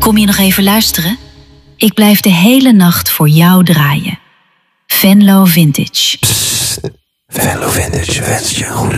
Kom je nog even luisteren? Ik blijf de hele nacht voor jou draaien. Venlo Vintage. Venlo Vintage wenst je een goede